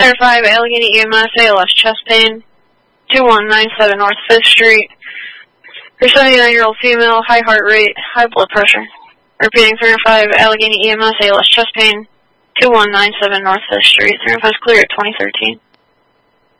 Clear 5, Allegheny EMS, ALS chest pain, 2197 North 5th Street. For 79-year-old female, high heart rate, high blood pressure. Repeating 305, Allegheny EMS, ALS chest pain, 2197 North 5th Street. 305 is clear at 2013.